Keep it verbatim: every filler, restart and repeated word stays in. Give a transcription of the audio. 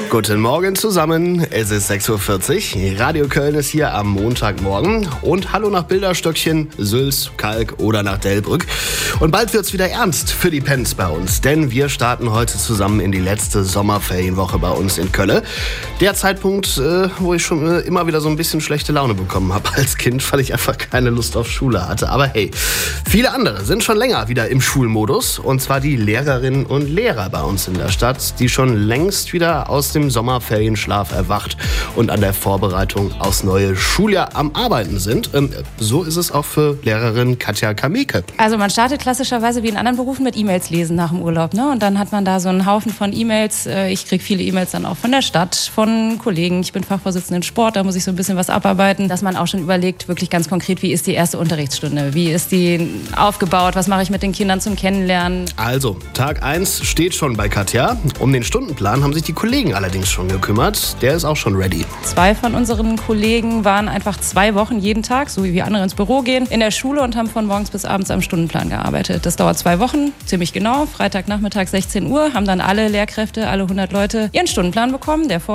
Guten Morgen zusammen, es ist sechs Uhr vierzig, Radio Köln ist hier am Montagmorgen und hallo nach Bilderstöckchen, Sülz, Kalk oder nach Delbrück. Und bald wird's wieder ernst für die Pens bei uns, denn wir starten heute zusammen in die letzte Sommerferienwoche bei uns in Köln. Der Zeitpunkt, äh, wo ich schon äh, immer wieder so ein bisschen schlechte Laune bekommen habe als Kind, weil ich einfach keine Lust auf Schule hatte. Aber hey, viele andere sind schon länger wieder im Schulmodus, und zwar die Lehrerinnen und Lehrer bei uns in der Stadt, die schon längst wieder aus dem Sommerferienschlaf erwacht und an der Vorbereitung aufs neue Schuljahr am Arbeiten sind. Ähm, so ist es auch für Lehrerin Katja Kameke. Also man startet klassischerweise wie in anderen Berufen mit E-Mails lesen nach dem Urlaub, ne? Und dann hat man da so einen Haufen von E-Mails. Ich kriege viele E-Mails dann auch von der Stadt, von Kollegen. Ich bin Fachvorsitzende in Sport, da muss ich so ein bisschen was abarbeiten. Dass man auch schon überlegt, wirklich ganz konkret, wie ist die erste Unterrichtsstunde? Wie ist die aufgebaut? Was mache ich mit den Kindern zum Kennenlernen? Also, Tag eins steht schon bei Katja. Um den Stundenplan haben sich die Kollegen allerdings schon gekümmert. Der ist auch schon ready. Zwei von unseren Kollegen waren einfach zwei Wochen jeden Tag, so wie wir andere ins Büro gehen, in der Schule und haben von morgens bis abends am Stundenplan gearbeitet. Das dauert zwei Wochen, ziemlich genau. Freitagnachmittag sechzehn Uhr haben dann alle Lehrkräfte, alle hundert Leute ihren Stundenplan bekommen, der